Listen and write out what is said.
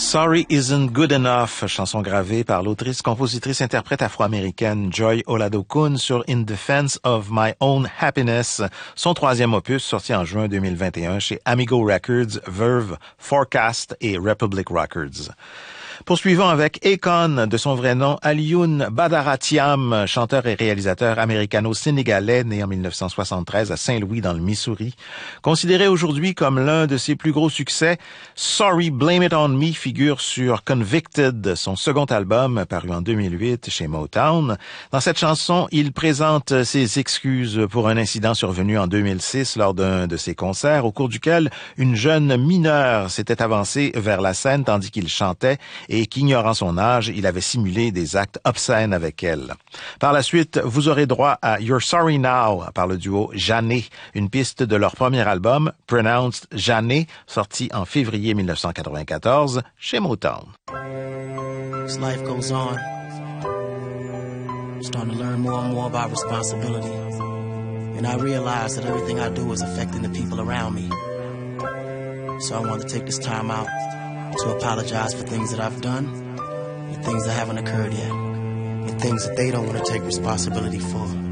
Sorry Isn't Good Enough, chanson gravée par l'autrice, compositrice, interprète afro-américaine Joy Oladokun sur In Defense of My Own Happiness, son troisième opus sorti en juin 2021 chez Amigo Records, Verve, Forecast et Republic Records. Poursuivons avec Akon, de son vrai nom Alioune Badara-Thiam, chanteur et réalisateur américano-sénégalais né en 1973 à Saint-Louis dans le Missouri. Considéré aujourd'hui comme l'un de ses plus gros succès, Sorry Blame It On Me figure sur Convicted, son second album paru en 2008 chez Motown. Dans cette chanson, il présente ses excuses pour un incident survenu en 2006 lors d'un de ses concerts au cours duquel une jeune mineure s'était avancée vers la scène tandis qu'il chantait et qu'ignorant son âge, il avait simulé des actes obscènes avec elle. Par la suite, vous aurez droit à You're Sorry Now par le duo Jané, une piste de leur premier album, Pronounced Jané, sorti en février 1994 chez Motown. As life goes on, I'm starting to learn more and more about responsibility. And I realize that everything I do is affecting the people around me. So I want to take this time out to apologize for things that I've done and things that haven't occurred yet and things that they don't want to take responsibility for.